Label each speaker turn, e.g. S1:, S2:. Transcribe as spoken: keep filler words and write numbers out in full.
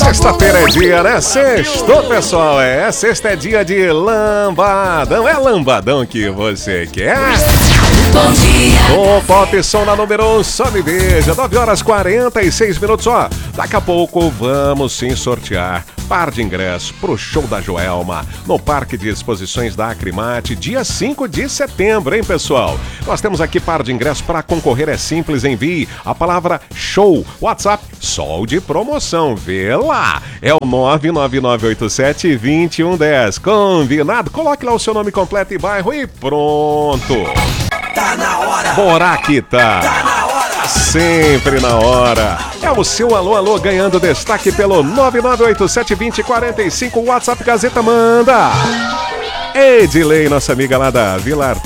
S1: Sexta-feira é dia, né? Sextou, pessoal. É, sexta é dia de lambadão. É lambadão que você quer?
S2: Bom dia.
S1: O Pop Som na número um, só me veja. nove horas e quarenta e seis minutos, ó. Daqui a pouco vamos sim sortear par de ingressos pro show da Joelma no Parque de Exposições da Acrimate, dia cinco de setembro, hein, pessoal? Nós temos aqui par de ingressos para concorrer, é simples, envie a palavra show, WhatsApp, sol de promoção, vê lá, é o nove nove nove oito sete dois um um zero, combinado? Coloque lá o seu nome completo e bairro e pronto.
S2: Tá na hora.
S1: Boraquita.
S2: Tá na hora.
S1: Sempre na hora. É o seu alô, alô, ganhando destaque pelo nove nove oito sete dois zero quatro cinco. WhatsApp Gazeta manda. Edilei, nossa amiga lá da Vila